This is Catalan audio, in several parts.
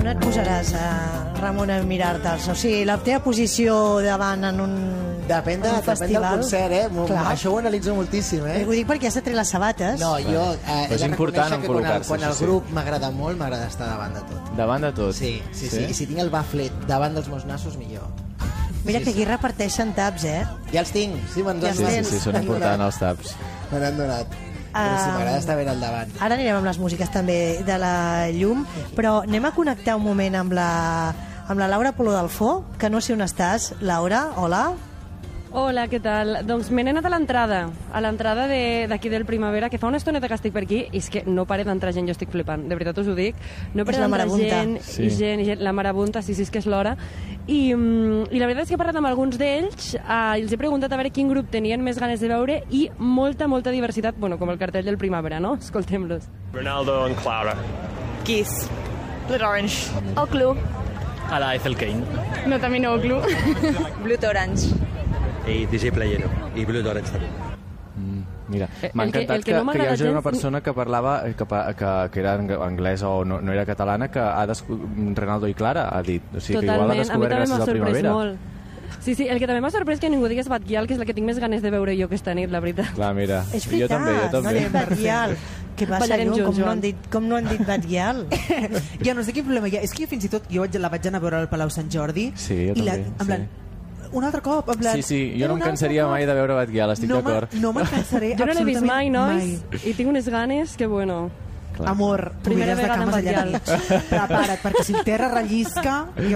On et posaràs, Ramon, a mirar-te'ls? O sigui, la teva posició davant en un Depèn del concert, Això ho analitzo moltíssim, Ho dic perquè has de treure les sabates. No, jo he de reconèixer que quan el grup m'agrada molt, m'agrada estar davant de tot. Davant de tot? Sí. I si tinc el baflet davant dels meus nassos, millor. Mira que aquí reparteixen taps, Ja els tinc. Sí, són importants els taps. Me n'han donat. Però sí, m'agrada estar ben al davant. Ara anirem amb les músiques també de la llum, però anem a connectar un moment amb la Laura Polo Dalfó, que no sé on estàs. Laura, hola. Hola, què tal? Doncs me n'he anat a l'entrada d'aquí del Primavera, que fa una estoneta que estic per aquí, i és que no pare d'entrar gent, jo estic flipant, de veritat us ho dic. No pare d'entrar gent, i gent, la marabunta, sí, és que és l'hora. I la veritat és que he parlat amb alguns d'ells, els he preguntat a veure quin grup tenien més ganes de veure, i molta diversitat, bueno, com el cartell del Primavera, no? Escoltem-los. Ronaldo and Clara. Kiss. Blood Orange. Oclu. A la Ethel Kane. No, també no Oclu. Blood Orange. I DJ Playero. I Blood Orange també. Mira, m'ha encantat que hi hagi una persona que parlava que era anglesa o no era catalana, que Ronaldo i Clara ha dit. O sigui, que igual ha descobert gràcies a Primavera. Sí, el que també m'ha sorprès que ningú digués Batguial, que és la que tinc més ganes de veure jo aquesta nit, la veritat. Clar, mira, és veritat, jo també. Batguial. Què passa, com no han dit Batguial? Ja no sé quin problema hi ha. És que jo fins i tot la vaig anar a veure al Palau Sant Jordi. Sí, jo també. Un altre cop, en plan... Sí, jo no em cansaria mai de veure Batguial, estic d'acord. No me'n cansaré jo no l'he vist mai, nois, i tinc unes ganes que, bueno... Clar. Amor, primera vegada amb Batguial. Prepara't, perquè si el terra rellisca...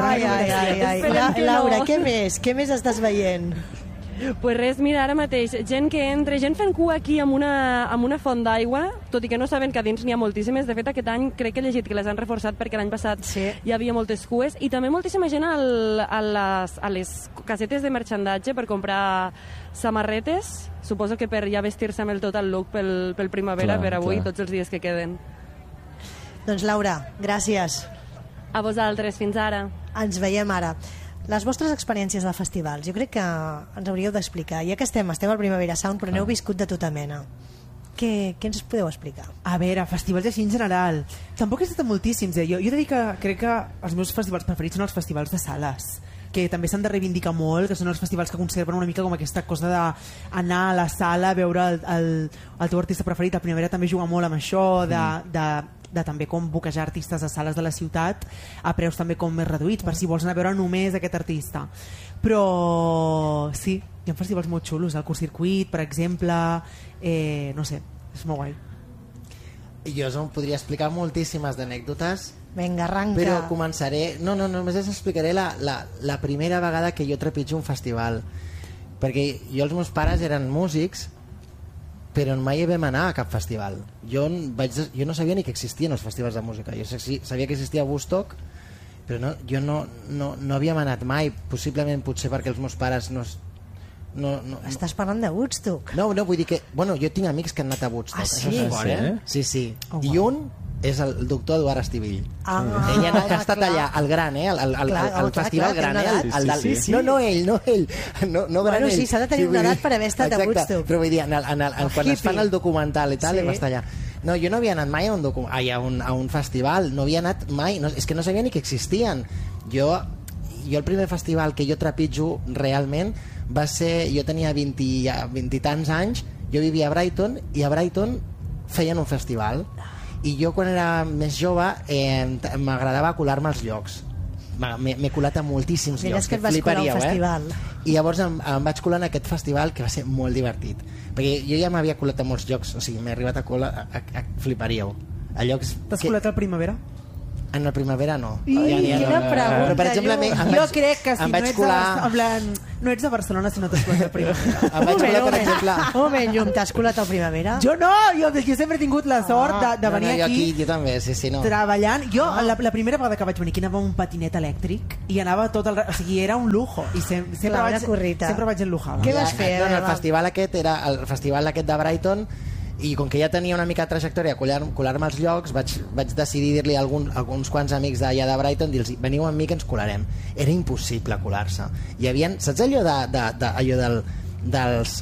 Ai. Laura, què més estàs veient? Pues res, mira, ara mateix, gent que entra, gent fent cua aquí amb una font d'aigua, tot i que no saben que a dins n'hi ha moltíssimes. De fet, aquest any crec que he llegit que les han reforçat perquè l'any passat hi havia moltes cues, i també moltíssima gent a les casetes de marxandatge per comprar samarretes, suposo que per ja vestir-se amb el total look pel Primavera, per avui, tots els dies que queden. Doncs Laura, gràcies. A vosaltres, fins ara. Ens veiem ara. Les vostres experiències de festivals, jo crec que ens hauríeu d'explicar. Ja que estem al Primavera Sound, però n'heu viscut de tota mena. Què ens podeu explicar? A veure, festivals així en general. Tampoc he estat moltíssims. Jo he de dir que crec que els meus festivals preferits són els festivals de sales, que també s'han de reivindicar molt, que són els festivals que conserven una mica com aquesta cosa d'anar a la sala, veure el teu artista preferit. El Primavera també juga molt amb això, de també com boquejar artistes a sales de la ciutat a preus també com més reduïts, per si vols anar a veure només aquest artista. Però sí, hi ha festivals molt xulos, el Curtcircuit, per exemple, no sé, és molt guai. Jo us podria explicar moltíssimes d'anècdotes. Vinga, arranca. Però començaré... No, només us explicaré la primera vegada que jo trepitjo un festival. Perquè els meus pares eren músics, però mai vam anar a cap festival. Jo no sabia ni que existien els festivals de música. Jo sabia que existia Woodstock, però jo no havíem anat mai, potser perquè els meus pares no... Estàs parlant de Woodstock? No, vull dir que... Bueno, jo tinc amics que han anat a Woodstock. Ah, sí? Sí. I un és el doctor Eduard Estivill. Ell ha estat allà, el gran, el festival gran. No ell. Bueno, sí, s'ha de tenir una edat per haver estat a Woodstock. Però vull dir, quan es fan el documental i tal, va estar allà. No, jo no havia anat mai a un festival, no havia anat mai, és que no sabia ni que existien. Jo el primer festival que jo trepitjo realment va ser, jo tenia 20 i tants anys, jo vivia a Brighton, i a Brighton feien un festival, i jo quan era més jove m'agradava colar-me als llocs. M'he colat a moltíssims llocs, que fliparíeu, i llavors em vaig colar en aquest festival, que va ser molt divertit, perquè jo ja m'havia colat a molts llocs, o sigui, m'he arribat a colar, fliparíeu a llocs. T'has colat al Primavera? En la Primavera no. Quina pregunta. Per exemple, jo crec que si no ets de Barcelona si no t'has colat al Primavera. Em vaig colar, per exemple... Un moment, Llum, t'has colat al Primavera? Jo no, jo sempre he tingut la sort de venir aquí. Jo també, sí, no. Treballant. Jo, la primera vegada que vaig venir aquí anava amb un patinet elèctric i anava tot el... O sigui, era un lujo. I sempre vaig enlujada. Què vas fer? El festival aquest era el festival aquest de Brighton, i com que ja tenia una mica de trajectòria a colar-me als llocs, vaig decidir dir-li a alguns quants amics d'allà de Brighton, dir-los, veniu amb mi que ens colarem. Era impossible colar-se. Hi havia, saps allò dels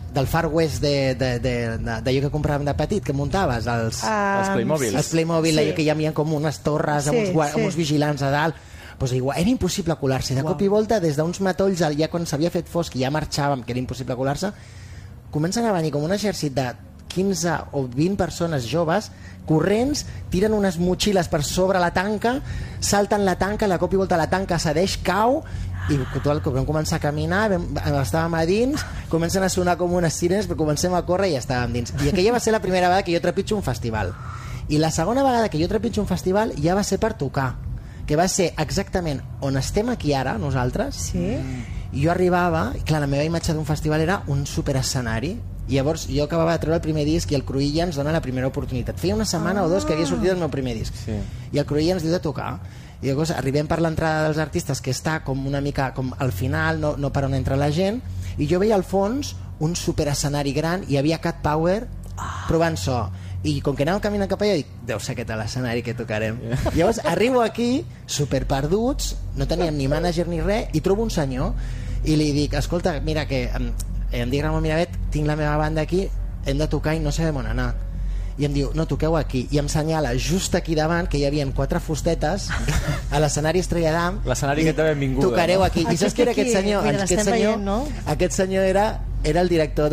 del Far West d'allò que compràvem de petit, que muntaves els Playmobil. Els Playmobil, allò que hi havia com unes torres amb uns vigilants a dalt. Pues igual, era impossible colar-se. De cop i volta, des d'uns matolls, ja quan s'havia fet fosc i ja marxàvem, que era impossible colar-se, comencen a venir com un exèrcit de 15 o 20 persones joves corrents, tiren unes motxilles per sobre la tanca, salten la tanca, de cop i volta la tanca cedeix, cau, i vam començar a caminar, estàvem a dins, comencen a sonar com unes sirenes, però comencem a córrer i ja estàvem dins. I aquella va ser la primera vegada que jo trepitjo un festival. I la segona vegada que jo trepitjo un festival ja va ser per tocar, que va ser exactament on estem aquí ara, nosaltres. Sí. I jo arribava, i clar, la meva imatge d'un festival era un superescenari. I llavors jo acabava de treure el primer disc i el Cruïlla ens dona la primera oportunitat. Feia una setmana o dos que havia sortit el meu primer disc. Sí. I el Cruïlla ens diu de tocar. I llavors arribem per l'entrada dels artistes, que està com una mica com al final, no per on entra la gent, i jo veia al fons un superescenari gran, i hi havia Cat Power provant so. I com que anàvem caminant cap allà, dic, deu ser aquest l'escenari que tocarem. Llavors arribo aquí, super perduts, no teníem ni mànager ni res, i trobo un senyor i li dic, escolta, mira que em dic Ramon Miravet, tinc la meva banda aquí, hem de tocar i no sabem on anar. I em diu, no, toqueu aquí, i em senyala just aquí davant, que hi havia 4 fustetes a l'escenari Estrella d'Am, l'escenari que té benvinguda, tocareu aquí. I saps qui era aquest senyor? Aquest senyor era el director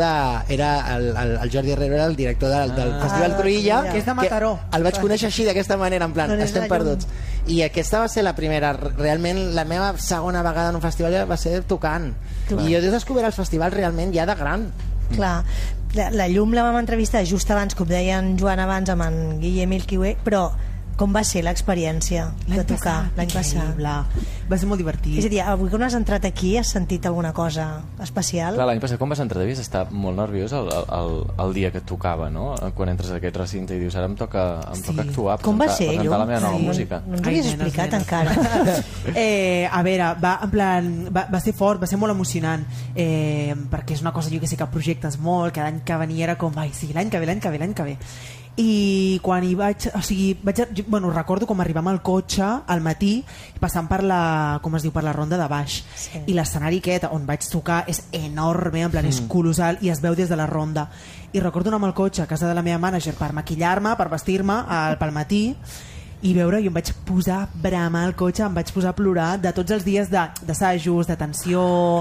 el Jordi Herrero era el director del Festival Cruïlla, que és de Mataró, el vaig conèixer així d'aquesta manera, en plan, estem perduts. I aquesta va ser la primera, realment la meva segona vegada en un festival va ser tocant. I jo he descobert els festivals realment ja de gran. Clar, la Llum la vam entrevistar just abans, com deia en Joan abans, amb en Guillem Ilquiué, però com va ser l'experiència de tocar l'any passat? Va ser molt divertit. És a dir, avui quan has entrat aquí has sentit alguna cosa especial? Clar, l'any passat quan vas entrar devies estar molt nerviós el dia que tocava, no? Quan entres a aquest recinte i dius, ara em toca actuar, com va ser, presentar la meva nova música. No ens ho havies explicat encara. A veure, va ser fort, va ser molt emocionant, perquè és una cosa, jo que sé, que projectes molt, que l'any que venia era com, ai, sí, l'any que ve. I quan hi vaig, recordo com arribam al cotxe al matí passant per la, com es diu, per la ronda de baix, i l'escenari aquest on vaig tocar és enorme, en plan és colossal, i es veu des de la ronda, i recordo anar amb el cotxe a casa de la meva mànager per maquillar-me, per vestir-me pel matí, i veure, jo em vaig posar a bramar al cotxe, em vaig posar a plorar de tots els dies d'assajos, de tensió,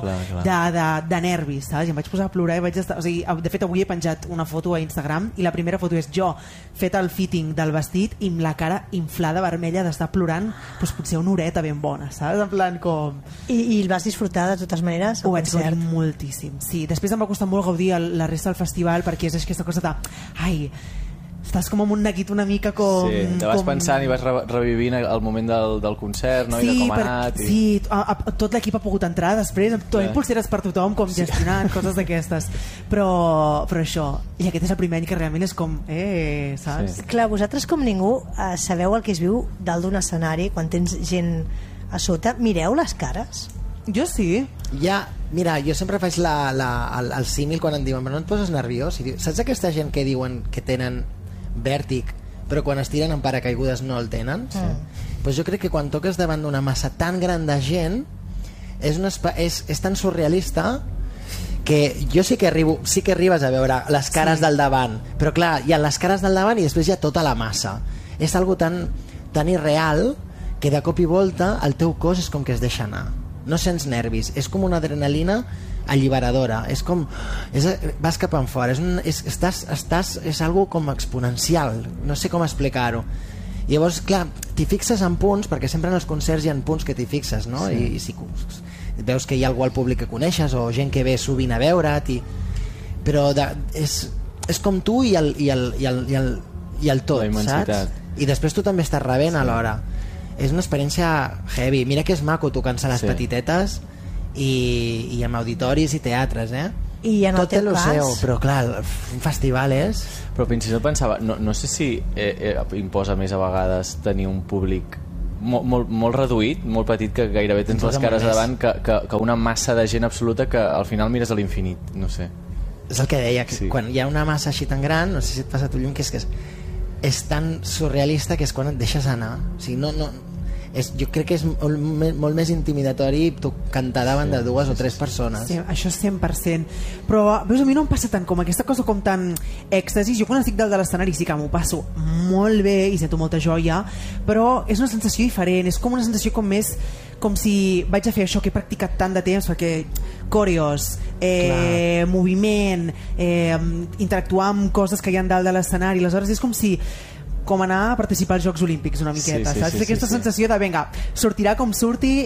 de nervis, saps? I em vaig posar a plorar i vaig estar... O sigui, de fet, avui he penjat una foto a Instagram i la primera foto és jo fet el fitting del vestit i amb la cara inflada, vermella, d'estar plorant, doncs potser una horeta ben bona, saps? En plan com... I el vas disfrutar de totes maneres? Ho vaig gaudir moltíssim, sí. Després em va costar molt gaudir la resta del festival perquè és aquesta cosa de... Ai, estàs com amb un neguit una mica com... Sí, te vas pensant i vas revivint el moment del concert, no? Sí, i de com ha anat. Sí, tot l'equip ha pogut entrar després, amb pulseres per tothom, com gestionant, coses d'aquestes. Però això, i aquest és el primer any que realment és com... saps? Sí. Clar, vosaltres com ningú sabeu el que es viu dalt d'un escenari, quan tens gent a sota. Mireu les cares? Jo sí. Ja, mira, jo sempre faig el símil quan em diuen, però no et poses nerviós? Saps aquesta gent que diuen que tenen vèrtic, però quan es tiren en paracaigudes no el tenen? Pues jo crec que quan toques davant d'una massa tan gran de gent és tan surrealista que jo sí que arribes a veure les cares del davant, però clar, hi ha les cares del davant i després hi ha tota la massa. És algo tan irreal que de cop i volta el teu cos és com que es deixa anar, no sents nervis, és com una adrenalina alliberadora, és com vas cap en fora, és algo com exponencial, no sé com explicar-ho. Llavors, clar, t'hi fixes en punts, perquè sempre en els concerts hi ha punts que t'hi fixes, no? Sí. I si veus que hi ha algú al públic que coneixes o gent que ve sovint a veure't, però és com tu i el tot, saps? I després tu també estàs rebent alhora. És una experiència heavy. Mira que és maco tocant-se les petitetes i amb auditoris i teatres, I en el teu cas? Però clar, un festival és... Però fins i tot pensava, no sé si imposa més a vegades tenir un públic molt reduït, molt petit, que gairebé tens les cares davant, que una massa de gent absoluta que al final mires a l'infinit, no sé. És el que deia, quan hi ha una massa així tan gran, no sé si et passa a tu llum, que és tan surrealista que és quan et deixes anar. O sigui, jo crec que és molt més intimidatori tu cantar davant de 2 o 3 persones. Sí, això 100%. Però veus, a mi no em passa tant com aquesta cosa com tan èxtasis. Jo quan estic dalt de l'escenari sí que m'ho passo molt bé i sento molta joia, però és una sensació diferent, és com una sensació com més com si vaig a fer això que he practicat tant de temps, perquè coreos, moviment, interactuar amb coses que hi ha dalt de l'escenari, aleshores és com anar a participar als Jocs Olímpics una miqueta, saps? Aquesta sensació de, vinga, sortirà com surti